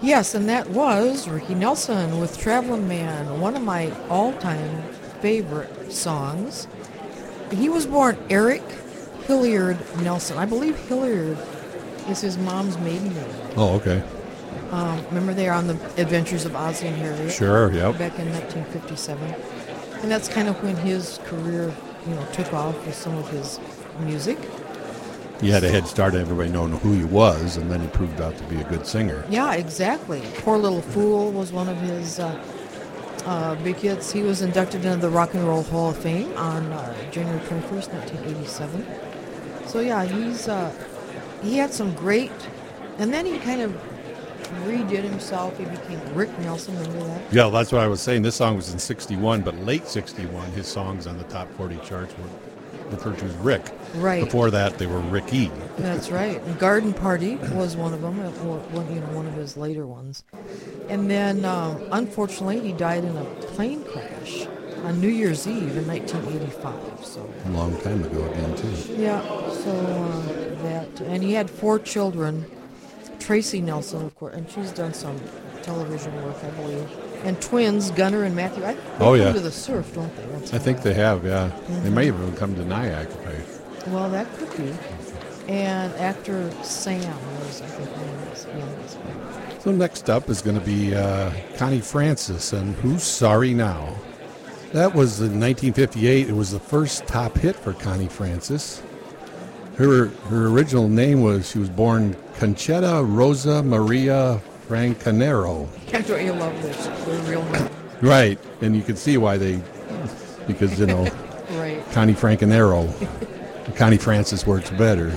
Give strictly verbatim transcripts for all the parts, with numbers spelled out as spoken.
Yes, and that was Ricky Nelson with Traveling Man, one of my all-time favorite songs. He was born Eric Hilliard Nelson. I believe Hilliard is his mom's maiden name. Oh, okay. Um, remember they are on the Adventures of Ozzie and Harriet? Sure, yep. Back in nineteen fifty-seven. And that's kind of when his career, you know, took off with some of his music. He had a head start, everybody knowing who he was, and then he proved out to be a good singer. Yeah, exactly. Poor Little Fool was one of his uh, uh, big hits. He was inducted into the Rock and Roll Hall of Fame on uh, January twenty-first, nineteen eighty-seven. So yeah, he's uh, he had some great, and then he kind of redid himself. He became Rick Nelson. Remember that? Yeah, that's what I was saying. This song was in sixty-one, but late sixty-one, his songs on the top forty charts were referred to as Rick. Right. Before that, they were Ricky. That's right. And Garden Party was one of them, or one, you know, one of his later ones. And then, um, unfortunately, he died in a plane crash on New Year's Eve in nineteen eighty-five. So A long time ago again, too. yeah. So uh, that, and he had four children. Tracy Nelson, of course, and she's done some television work, I believe. And twins, Gunnar and Matthew. I, they Oh, yeah. come to the surf, don't they? Once in I a think while. they have, yeah. Mm-hmm. They may even come to Nyack. Well, that could be. And actor Sam was, I think, one of his youngest. So next up is going to be uh, Connie Francis and Who's Sorry Now? That was in nineteen fifty-eight. It was the first top hit for Connie Francis. Her her original name was, she was born Conchetta Rosa Maria Francanero. Don't you love this? Their real name. Right, and you can see why they, because, you know, Right. Connie Francanero, Connie Francis works better.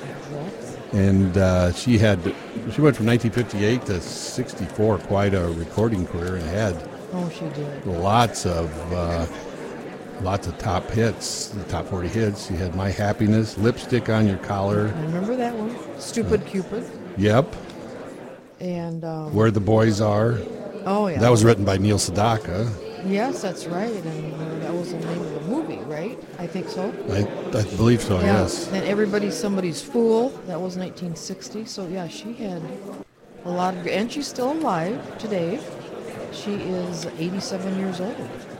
And uh, she had, she went from nineteen fifty-eight to sixty-four, quite a recording career, and had Oh, she did. lots of uh, lots of top hits, the top forty hits. She had My Happiness, Lipstick on Your Collar. I remember that one. Stupid Cupid. Yep, And, um, Where the Boys Are. oh, yeah. That was written by Neil Sedaka. Yes, that's right. And uh, that was the name of the movie, right? I think so. I, I believe so, Yeah. yes. And Everybody's Somebody's Fool. That was nineteen sixty. So, yeah, she had a lot of... And she's still alive today. She is eighty-seven years old.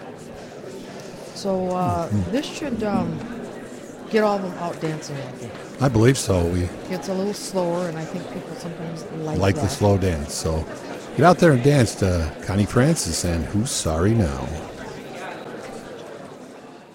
So uh, this should um, get all of them out dancing, I think. I believe so. We It's a little slower, and I think people sometimes like, like that. the slow dance. So get out there and dance to Connie Francis and Who's Sorry Now?